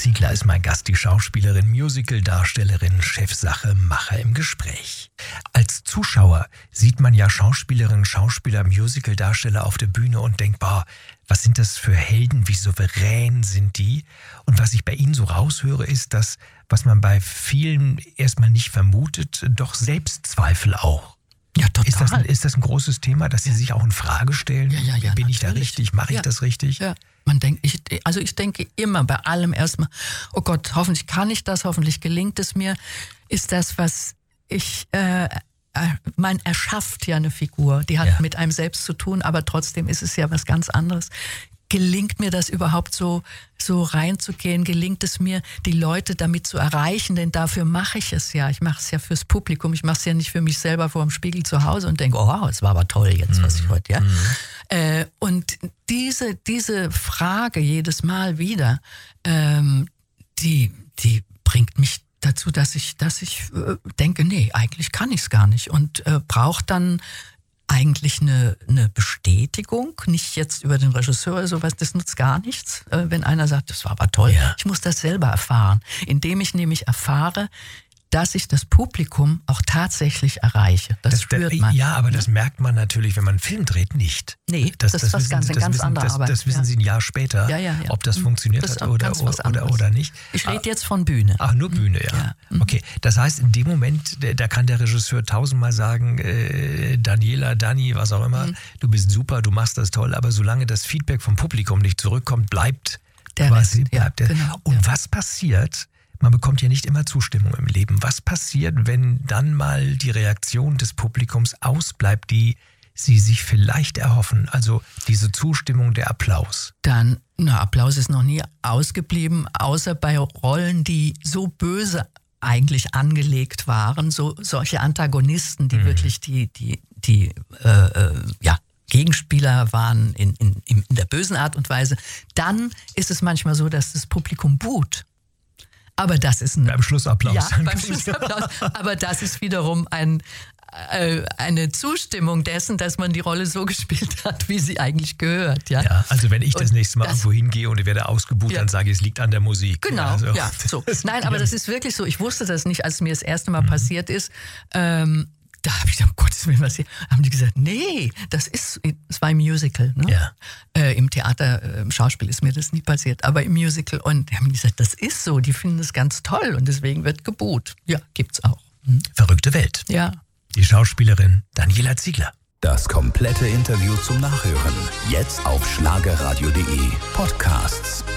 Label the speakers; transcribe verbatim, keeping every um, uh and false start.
Speaker 1: Ziegler ist mein Gast, die Schauspielerin, Musical-Darstellerin, Chefsache, Macher im Gespräch. Als Zuschauer sieht man ja Schauspielerinnen, Schauspieler, Musical-Darsteller auf der Bühne und denkt, boah, was sind das für Helden, wie souverän sind die? Und was ich bei Ihnen so raushöre, ist das, was man bei vielen erstmal nicht vermutet, doch Selbstzweifel auch.
Speaker 2: Ja, total.
Speaker 1: Ist das, ein, ist das ein großes Thema, dass Sie sich auch in Frage stellen?
Speaker 2: Ja, ja, ja,
Speaker 1: Bin
Speaker 2: natürlich.
Speaker 1: ich da richtig? Mache ich
Speaker 2: ja.
Speaker 1: das richtig?
Speaker 2: Ja. Man denkt, ich, also ich denke immer bei allem erstmal, oh Gott, hoffentlich kann ich das, hoffentlich gelingt es mir. Ist das, was ich, äh, man erschafft ja eine Figur, die hat
Speaker 1: ja.
Speaker 2: mit einem selbst zu tun, aber trotzdem ist es ja was ganz anderes. Gelingt mir das überhaupt so, so reinzugehen? Gelingt es mir, die Leute damit zu erreichen? Denn dafür mache ich es ja. Ich mache es ja fürs Publikum. Ich mache es ja nicht für mich selber vor dem Spiegel zu Hause und denke, oh, es war aber toll jetzt, was ich heute, ja.
Speaker 1: Mhm.
Speaker 2: Äh, und diese, diese Frage jedes Mal wieder, ähm, die, die bringt mich dazu, dass ich, dass ich äh, denke, nee, eigentlich kann ich es gar nicht und äh, brauche dann eigentlich eine, eine Bestätigung, nicht jetzt über den Regisseur oder sowas, das nutzt gar nichts, äh, wenn einer sagt, das war aber toll.
Speaker 1: Ja.
Speaker 2: Ich muss das selber erfahren, indem ich nämlich erfahre, dass ich das Publikum auch tatsächlich erreiche. Das, das spürt man.
Speaker 1: Ja, aber das merkt man natürlich, wenn man einen Film dreht, nicht.
Speaker 2: Nee, das, das, das ist was ganz,
Speaker 1: Sie,
Speaker 2: eine ganz
Speaker 1: wissen,
Speaker 2: andere
Speaker 1: das,
Speaker 2: Arbeit.
Speaker 1: Das wissen
Speaker 2: ja.
Speaker 1: Sie ein Jahr später,
Speaker 2: ja, ja, ja.
Speaker 1: ob das funktioniert
Speaker 2: das
Speaker 1: hat oder, oder, oder nicht.
Speaker 2: Ich rede jetzt von Bühne.
Speaker 1: Ach, nur Bühne, ja. ja. Okay, das heißt, in dem Moment, da kann der Regisseur tausendmal sagen, äh, Daniela, Dani, was auch immer, mhm. du bist super, du machst das toll, aber solange das Feedback vom Publikum nicht zurückkommt, bleibt
Speaker 2: der
Speaker 1: quasi,
Speaker 2: Rest,
Speaker 1: bleibt
Speaker 2: ja,
Speaker 1: der.
Speaker 2: Genau,
Speaker 1: Und
Speaker 2: ja.
Speaker 1: was passiert? Man bekommt ja nicht immer Zustimmung im Leben. Was passiert, wenn dann mal die Reaktion des Publikums ausbleibt, die Sie sich vielleicht erhoffen? Also diese Zustimmung, der Applaus.
Speaker 2: Dann, na, Applaus ist noch nie ausgeblieben, außer bei Rollen, die so böse eigentlich angelegt waren, so solche Antagonisten, die mhm. wirklich die, die, die, äh, ja, Gegenspieler waren in, in, in der bösen Art und Weise. Dann ist es manchmal so, dass das Publikum buht. Aber das ist ein...
Speaker 1: Beim Schlussapplaus.
Speaker 2: Ja, beim Schlussapplaus. Aber das ist wiederum ein, äh, eine Zustimmung dessen, dass man die Rolle so gespielt hat, wie sie eigentlich gehört. Ja,
Speaker 1: ja also wenn ich das
Speaker 2: und
Speaker 1: nächste Mal
Speaker 2: das,
Speaker 1: irgendwo hingehe und ich werde ausgebucht, ja. dann sage ich, es liegt an der Musik.
Speaker 2: Genau,
Speaker 1: also,
Speaker 2: ja. So. Nein, aber das ist wirklich so. Ich wusste das nicht, als es mir das erste Mal mhm. passiert ist. Ähm, Da habe ich gedacht, um Gottes Willen, was hier? Haben die gesagt, nee, das ist, es war im Musical, ne?
Speaker 1: Ja.
Speaker 2: Äh, im Theater, äh, im Schauspiel ist mir das nie passiert, aber im Musical. Und die haben gesagt, das ist so, die finden es ganz toll und deswegen wird geboot. Ja, gibt's auch. Hm?
Speaker 1: Verrückte Welt.
Speaker 2: Ja.
Speaker 1: Die Schauspielerin Daniela Ziegler.
Speaker 3: Das komplette Interview zum Nachhören. Jetzt auf schlagerradio punkt de Podcasts.